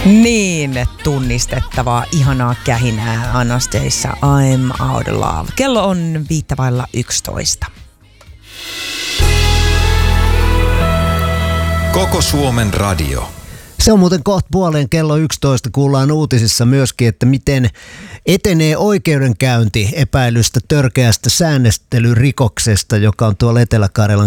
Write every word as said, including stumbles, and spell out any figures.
Niin tunnistettavaa, ihanaa kähinää Anastasia, I'm out of love. Kello on viittä vailla yksitoista. Koko Suomen radio. Se on muuten kohta puoleen kello yksitoista. Kuullaan uutisissa myöskin, että miten etenee oikeudenkäynti epäilystä törkeästä säännöstelyrikoksesta, joka on tuolla Etelä-Karjalan